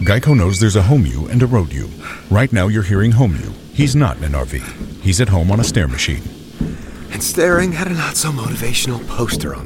Geico knows there's a home you and a road you. Right now you're hearing home you. He's not in an RV. He's at home on a stair machine. And staring at a not-so-motivational poster on